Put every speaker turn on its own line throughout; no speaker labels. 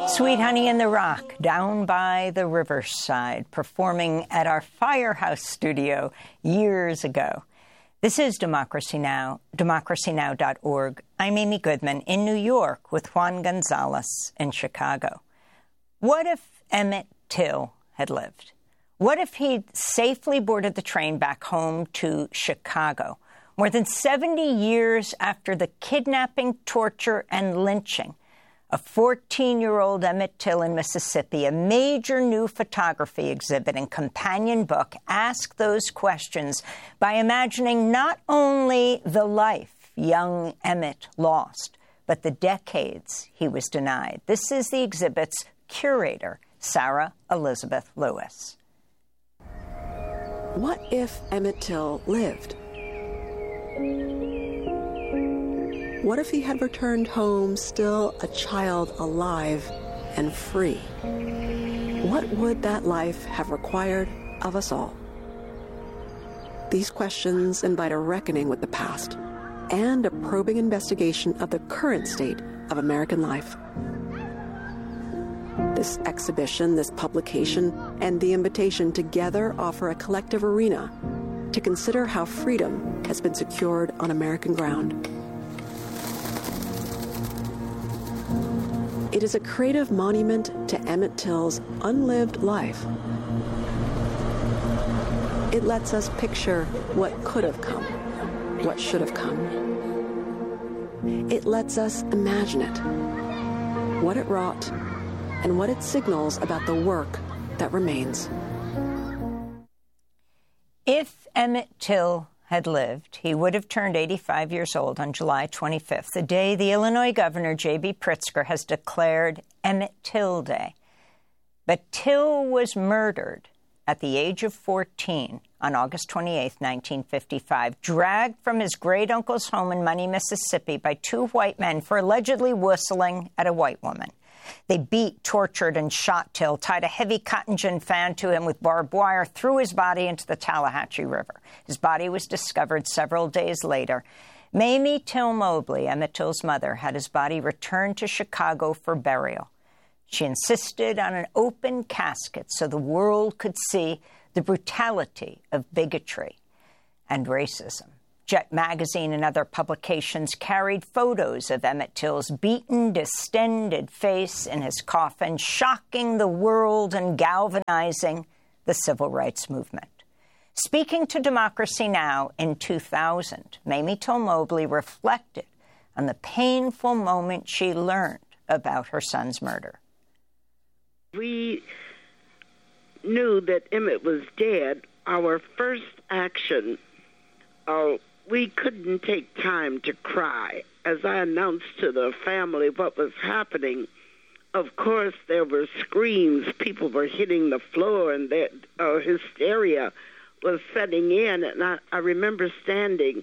Sweet Honey in the Rock, down by the riverside, performing at our Firehouse studio years ago. This is Democracy Now!, democracynow.org. I'm Amy Goodman in New York with Juan Gonzalez in Chicago. What if Emmett Till had lived? What if he'd safely boarded the train back home to Chicago, more than 70 years after the kidnapping, torture, and lynching of 14-year-old Emmett Till in Mississippi? A major new photography exhibit and companion book ask those questions by imagining not only the life young Emmett lost, but the decades he was denied. This is the exhibit's curator, Sarah Elizabeth Lewis.
What if Emmett Till lived? What if he had returned home still a child alive and free? What would that life have required of us all? These questions invite a reckoning with the past and a probing investigation of the current state of American life. This exhibition, this publication, and the invitation together offer a collective arena to consider how freedom has been secured on American ground. It is a creative monument to Emmett Till's unlived life. It lets us picture what could have come, what should have come. It lets us imagine it, what it wrought, and what it signals about the work that remains.
If Emmett Till had lived, he would have turned 85 years old on July 25th, the day the Illinois governor, J.B. Pritzker, has declared Emmett Till Day. But Till was murdered at the age of 14 on August 28, 1955, dragged from his great-uncle's home in Money, Mississippi, by two white men for allegedly whistling at a white woman. They beat, tortured, and shot Till, tied a heavy cotton gin fan to him with barbed wire, threw his body into the Tallahatchie River. His body was discovered several days later. Mamie Till Mobley, Emmett Till's mother, had his body returned to Chicago for burial. She insisted on an open casket so the world could see the brutality of bigotry and racism. Jet Magazine and other publications carried photos of Emmett Till's beaten, distended face in his coffin, shocking the world and galvanizing the civil rights movement. Speaking to Democracy Now! In 2000, Mamie Till Mobley reflected on the painful moment she learned about her son's murder.
We knew that Emmett was dead. Our first action, we couldn't take time to cry. As I announced to the family what was happening, of course there were screams. People were hitting the floor, and hysteria was setting in. And I remember standing,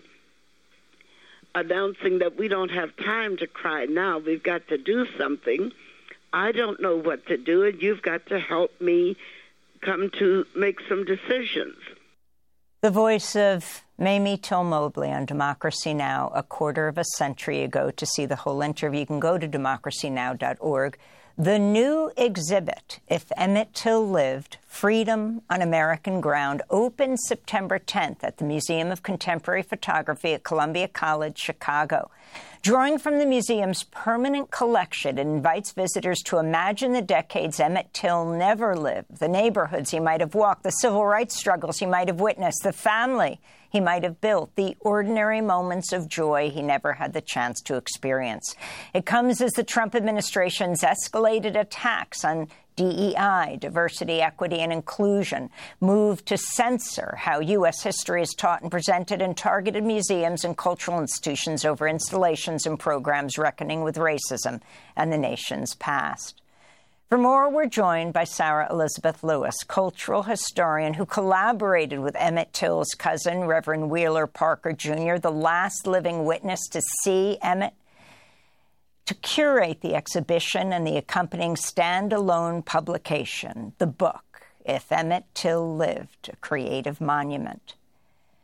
announcing that we don't have time to cry now. We've got to do something. I don't know what to do, and you've got to help me come to make some decisions.
The voice of Mamie Till Mobley on Democracy Now! A quarter of a century ago. To see the whole interview, you can go to democracynow.org. The new exhibit, If Emmett Till Lived, Freedom on American Ground, opens September 10th at the Museum of Contemporary Photography at Columbia College, Chicago. Drawing from the museum's permanent collection, it invites visitors to imagine the decades Emmett Till never lived, the neighborhoods he might have walked, the civil rights struggles he might have witnessed, the family he might have built, the ordinary moments of joy he never had the chance to experience. It comes as the Trump administration's escalated attacks on DEI, diversity, equity, and inclusion, moved to censor how U.S. history is taught and presented in targeted museums and cultural institutions over installations and programs reckoning with racism and the nation's past. For more, we're joined by Sarah Elizabeth Lewis, cultural historian who collaborated with Emmett Till's cousin, Reverend Wheeler Parker Jr., the last living witness to see Emmett, to curate the exhibition and the accompanying standalone publication, the book, If Emmett Till Lived, A Creative Monument.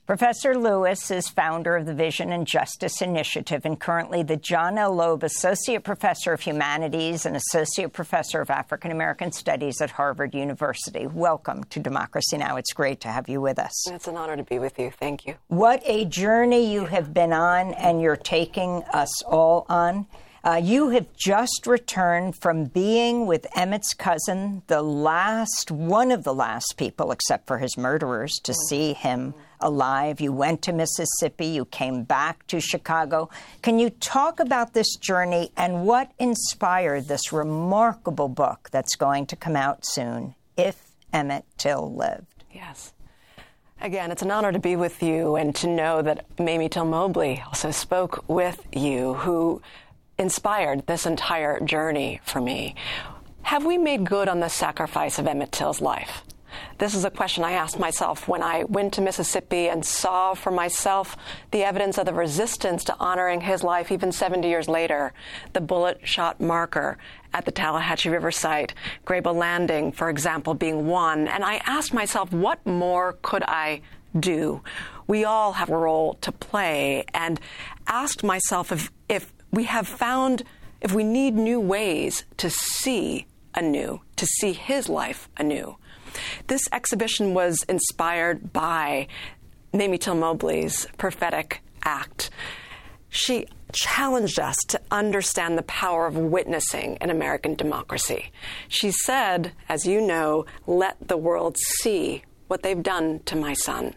Professor Lewis is founder of the Vision and Justice Initiative and currently the John L. Loeb Associate Professor of Humanities and Associate Professor of African American Studies at Harvard University. Welcome to Democracy Now! It's great to have you with us.
It's an honor to be with you. Thank you.
What a journey you have been on, and you're taking us all on. You have just returned from being with Emmett's cousin, one of the last people, except for his murderers, to see him alive. You went to Mississippi. You came back to Chicago. Can you talk about this journey and what inspired this remarkable book that's going to come out soon, If Emmett Till Lived?
Yes. Again, it's an honor to be with you and to know that Mamie Till Mobley also spoke with you, who inspired this entire journey for me. Have we made good on the sacrifice of Emmett Till's life? This is a question I asked myself when I went to Mississippi and saw for myself the evidence of the resistance to honoring his life even 70 years later. The bullet shot marker at the Tallahatchie River site, Grable Landing, for example, being one. And I asked myself, what more could I do? We all have a role to play, and asked myself if we need new ways to see anew, to see his life anew. This exhibition was inspired by Mamie Till Mobley's prophetic act. She challenged us to understand the power of witnessing in American democracy. She said, as you know, let the world see what they've done to my son.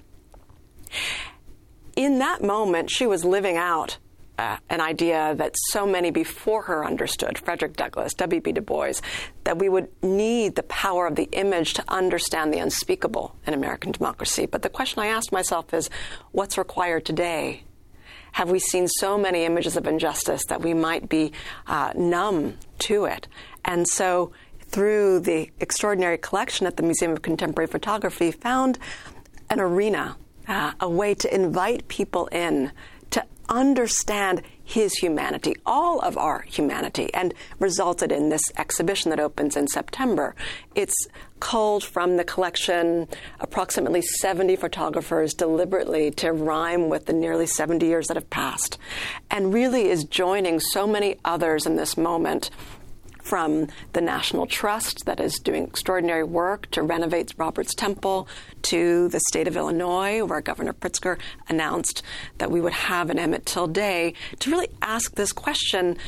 In that moment, she was living out an idea that so many before her understood, Frederick Douglass, W.B. Du Bois, that we would need the power of the image to understand the unspeakable in American democracy. But the question I asked myself is, what's required today? Have we seen so many images of injustice that we might be numb to it? And so through the extraordinary collection at the Museum of Contemporary Photography, found an arena, a way to invite people in to understand his humanity, all of our humanity, and resulted in this exhibition that opens in September. It's culled from the collection approximately 70 photographers deliberately to rhyme with the nearly 70 years that have passed, and really is joining so many others in this moment, from the National Trust that is doing extraordinary work to renovate Roberts Temple, to the state of Illinois, where Governor Pritzker announced that we would have an Emmett Till Day, to really ask this question: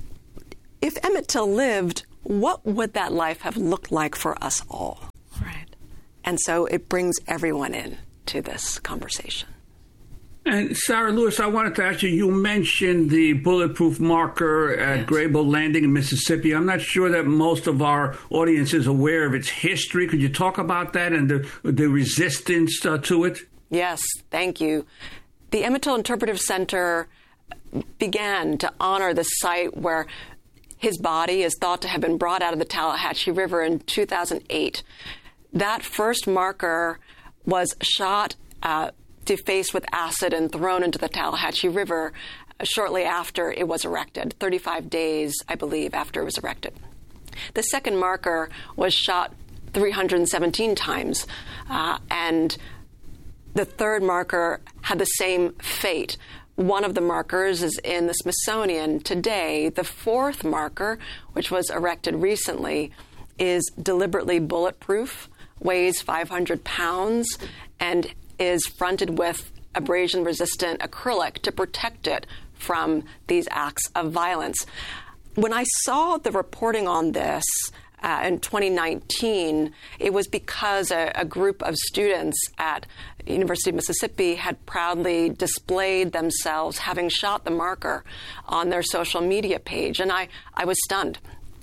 if Emmett Till lived, what would that life have looked like for us all? Right. And so it brings everyone in to this conversation.
And Sarah Lewis, I wanted to ask you, you mentioned the bulletproof marker at Grable Landing in Mississippi. I'm not sure that most of our audience is aware of its history. Could you talk about that and the resistance to it?
Yes, thank you. The Emmett Till Interpretive Center began to honor the site where his body is thought to have been brought out of the Tallahatchie River in 2008. That first marker was shot defaced with acid and thrown into the Tallahatchie River shortly after it was erected, 35 days, I believe, after it was erected. The second marker was shot 317 times, and the third marker had the same fate. One of the markers is in the Smithsonian today. The fourth marker, which was erected recently, is deliberately bulletproof, weighs 500 pounds, and is fronted with abrasion-resistant acrylic to protect it from these acts of violence. When I saw the reporting on this in 2019, it was because a group of students at University of Mississippi had proudly displayed themselves having shot the marker on their social media page, and I was stunned.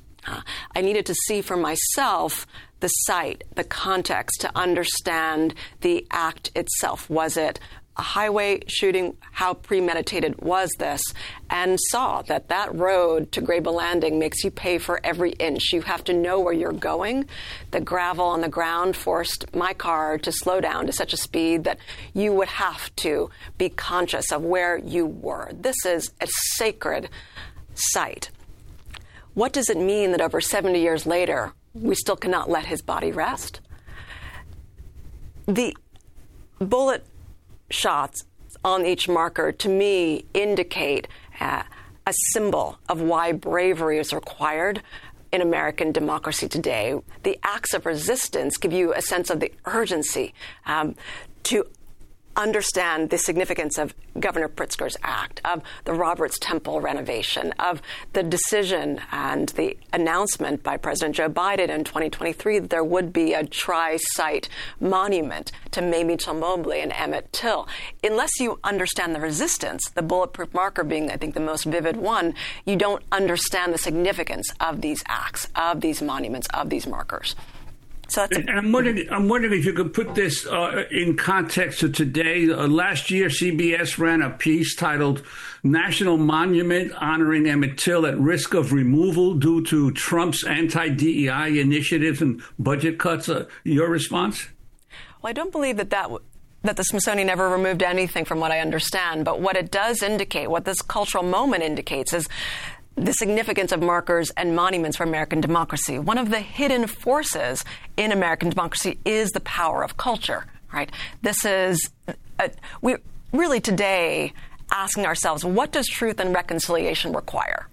I needed to see for myself the site, the context, to understand the act itself. Was it a highway shooting? How premeditated was this? And saw that that road to Grable Landing makes you pay for every inch. You have to know where you're going. The gravel on the ground forced my car to slow down to such a speed that you would have to be conscious of where you were. This is a sacred site. What does it mean that over 70 years later, we still cannot let his body rest? The bullet
shots on each marker, to me, indicate a symbol of why bravery is required in American democracy today. The acts of resistance give you a sense of the urgency to understand the significance of Governor Pritzker's act, of the Roberts Temple renovation, of the decision and the announcement by President Joe Biden in 2023 that there would be a tri-site monument to Mamie Till Mobley and Emmett Till. Unless you understand the resistance, the bulletproof marker being, I think, the most vivid one, you don't understand the significance of these acts, of these monuments, of these markers. So
and I'm wondering if you could put this in context of today. Last year, CBS ran a piece titled "National Monument Honoring Emmett Till at Risk of Removal Due to Trump's Anti-DEI Initiatives and Budget Cuts." Your response?
Well, I don't believe that the Smithsonian ever removed anything from what I understand. But what it does indicate, what this cultural moment indicates, is the significance of markers and monuments for American democracy. One of the hidden forces in American democracy is the power of culture, right? This is, we're really today asking ourselves, what does truth and reconciliation require?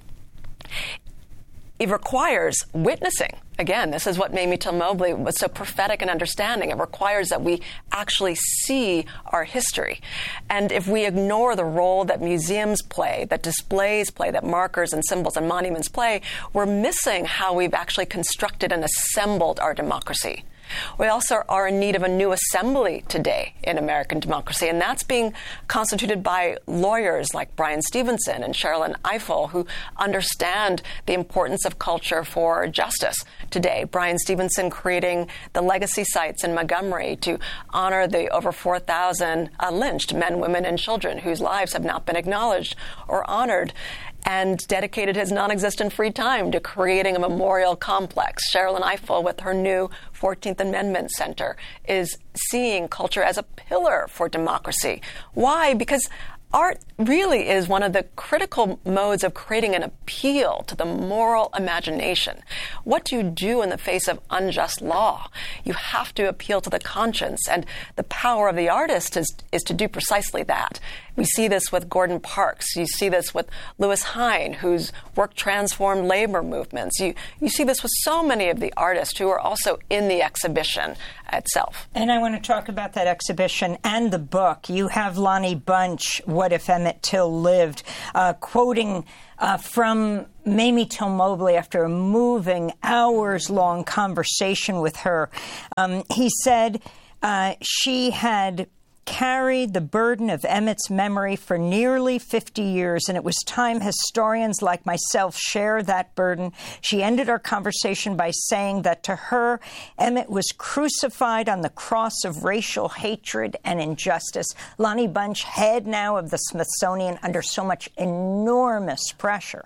It requires witnessing. Again, this is what Mamie Till Mobley was so prophetic in understanding. It requires that we actually see our history. And if we ignore the role that museums play, that displays play, that markers and symbols and monuments play, we're missing how we've actually constructed and assembled our democracy. We also are in need of a new assembly today in American democracy, and that's being constituted by lawyers like Bryan Stevenson and Sherrilyn Ifill, who understand the importance of culture for justice today. Bryan Stevenson creating the legacy sites in Montgomery to honor the over 4,000 lynched men, women, and children whose lives have not been acknowledged or honored, and dedicated his non-existent free time to creating a memorial complex. Sherrilyn Ifill, with her new 14th Amendment Center, is seeing culture as a pillar for democracy. Why? Because art really is one of the critical modes of creating an appeal to the moral imagination. What do you do in the face of unjust law? You have to appeal to the conscience, and the power of the artist is to do precisely that. We see this with Gordon Parks. You see this with Louis Hine, whose work transformed labor movements. You see this with so many of the artists who are also in the exhibition itself.
And I want to talk about that exhibition and the book. You have Lonnie Bunch, What If Emmett Till Lived, quoting from Mamie Till Mobley after a moving, hours-long conversation with her. He said she had carried the burden of Emmett's memory for nearly 50 years, and it was time historians like myself share that burden. She ended our conversation by saying that to her, Emmett was crucified on the cross of racial hatred and injustice. Lonnie Bunch, head now of the Smithsonian, under so much enormous pressure.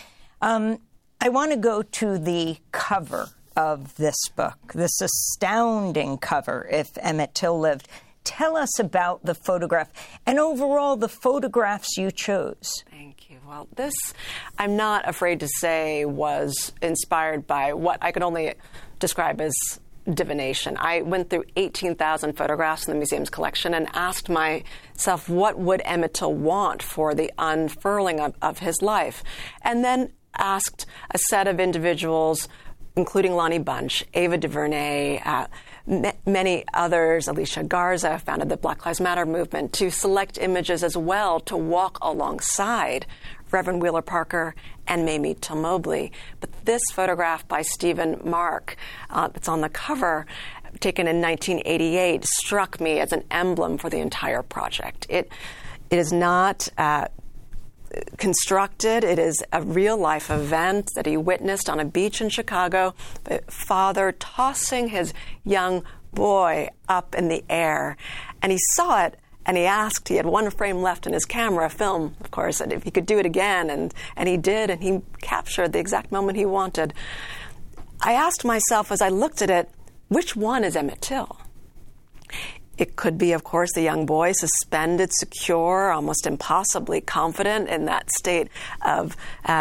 I want to go to the cover of this book, this astounding cover, If Emmett Till Lived. Tell us about the photograph and overall the photographs you chose.
Thank you. Well, this, I'm not afraid to say, was inspired by what I could only describe as divination. I went through 18,000 photographs in the museum's collection and asked myself, what would Emmett Till want for the unfurling of his life? And then asked a set of individuals, including Lonnie Bunch, Ava DuVernay, many others, Alicia Garza, founded the Black Lives Matter movement, to select images as well to walk alongside Reverend Wheeler Parker and Mamie Till Mobley. But this photograph by Stephen Mark, that's on the cover, taken in 1988, struck me as an emblem for the entire project. It is not constructed. It is a real-life event that he witnessed on a beach in Chicago, the father tossing his young boy up in the air. And he saw it, and he asked, he had one frame left in his camera film, of course, and if he could do it again, and he did, and he captured the exact moment he wanted. I asked myself as I looked at it, which one is Emmett Till? It could be, of course, the young boy suspended, secure, almost impossibly confident in that state of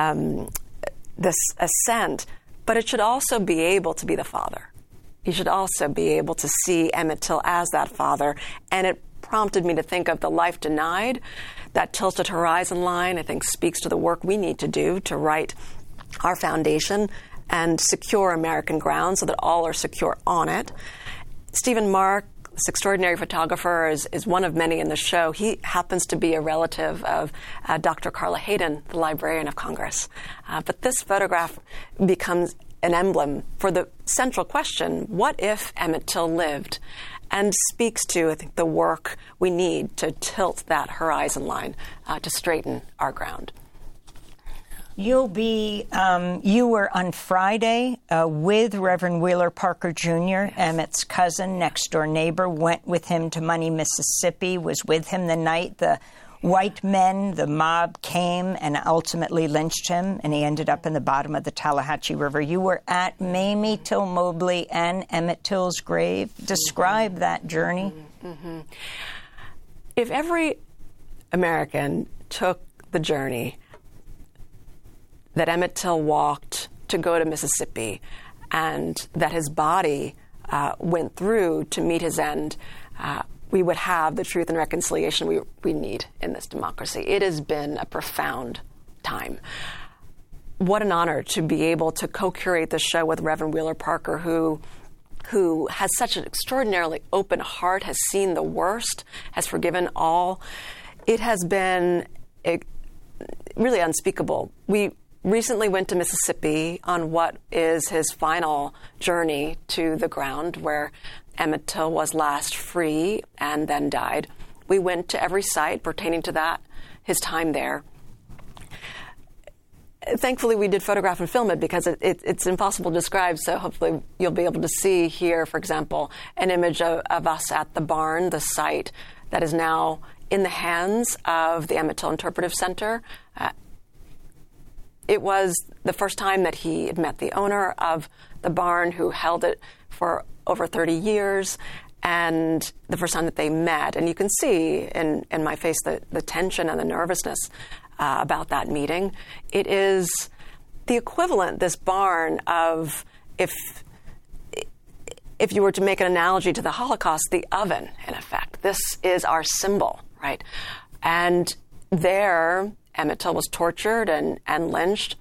this ascent. But it should also be able to be the father. You should also be able to see Emmett Till as that father. And it prompted me to think of the life denied. That tilted horizon line, I think, speaks to the work we need to do to write our foundation and secure American ground so that all are secure on it. Stephen Mark, this extraordinary photographer, is one of many in the show. He happens to be a relative of Dr. Carla Hayden, the Librarian of Congress. But this photograph becomes an emblem for the central question, what if Emmett Till lived? And speaks to, I think, the work we need to tilt that horizon line to straighten our ground.
You were on Friday with Reverend Wheeler Parker Jr., yes. Emmett's cousin, next-door neighbor, went with him to Money, Mississippi, was with him the night the white men, the mob, came and ultimately lynched him, and he ended up in the bottom of the Tallahatchie River. You were at Mamie Till Mobley and Emmett Till's grave. Describe that journey.
Mm-hmm. If every American took the journey that Emmett Till walked to go to Mississippi and that his body went through to meet his end, we would have the truth and reconciliation we need in this democracy. It has been a profound time. What an honor to be able to co-curate this show with Reverend Wheeler Parker, who has such an extraordinarily open heart, has seen the worst, has forgiven all. It has been really unspeakable. We recently went to Mississippi on what is his final journey to the ground where Emmett Till was last free and then died. We went to every site pertaining to that, his time there. Thankfully, we did photograph and film it because it's impossible to describe, so hopefully you'll be able to see here, for example, an image of us at the barn, the site that is now in the hands of the Emmett Till Interpretive Center. It was the first time that he had met the owner of the barn, who held it for over 30 years, and the first time that they met. And you can see in my face the tension and the nervousness about that meeting. It is the equivalent, this barn, of if you were to make an analogy to the Holocaust, the oven, in effect. This is our symbol, right? And there, Emmett Till was tortured and lynched.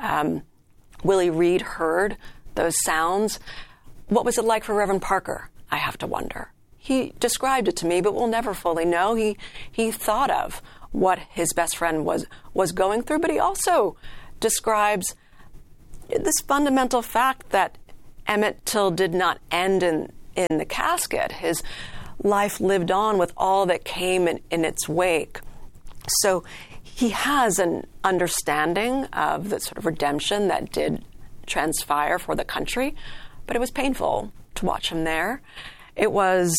Willie Reed heard those sounds. What was it like for Reverend Parker? I have to wonder. He described it to me, but we'll never fully know. He thought of what his best friend was going through, but he also describes this fundamental fact that Emmett Till did not end in the casket. His life lived on with all that came in its wake. So he has an understanding of the sort of redemption that did transpire for the country, but it was painful to watch him there. It was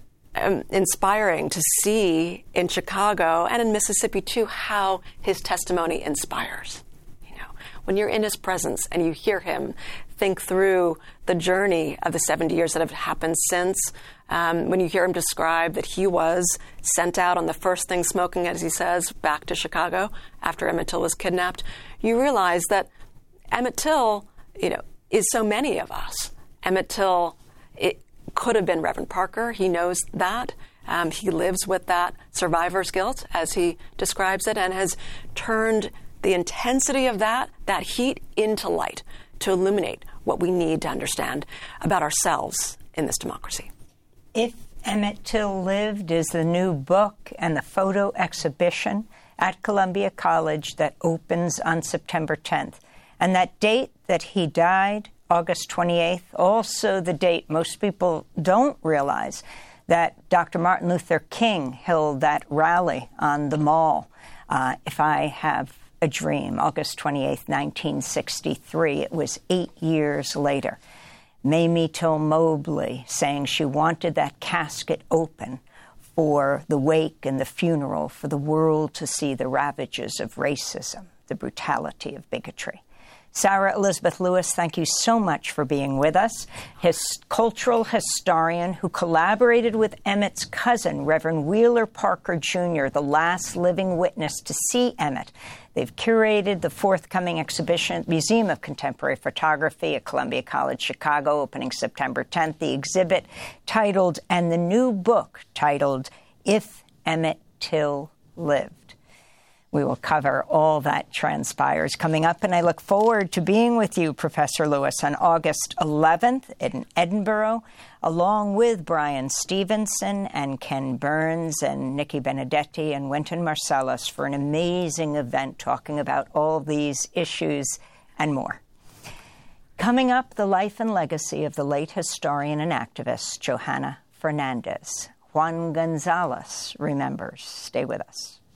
inspiring to see in Chicago and in Mississippi, too, how his testimony inspires. You know, when you're in his presence and you hear him think through the journey of the 70 years that have happened since, when you hear him describe that he was sent out on the first thing smoking, as he says, back to Chicago after Emmett Till was kidnapped, you realize that Emmett Till, is so many of us. Emmett Till, it could have been Reverend Parker. He knows that. He lives with that survivor's guilt, as he describes it, and has turned the intensity of that heat into light to illuminate what we need to understand about ourselves in this democracy.
If Emmett Till Lived is the new book and the photo exhibition at Columbia College that opens on September 10th. And that date that he died, August 28th, also the date most people don't realize that Dr. Martin Luther King held that rally on the Mall, If I Have a Dream, August 28th, 1963. It was 8 years later. Mamie Till Mobley saying she wanted that casket open for the wake and the funeral, for the world to see the ravages of racism, the brutality of bigotry. Sarah Elizabeth Lewis, thank you so much for being with us. Cultural historian who collaborated with Emmett's cousin, Reverend Wheeler Parker Jr., the last living witness to see Emmett. They've curated the forthcoming exhibition at Museum of Contemporary Photography at Columbia College, Chicago, opening September 10th. The exhibit titled, and the new book titled, if Emmett Till lived. We will cover all that transpires coming up, and I look forward to being with you, Professor Lewis, on August 11th in Edinburgh, along with Brian Stevenson and Ken Burns and Nikki Benedetti and Wynton Marsalis for an amazing event talking about all these issues and more. Coming up, the life and legacy of the late historian and activist Johanna Fernandez. Juan Gonzalez remembers. Stay with us.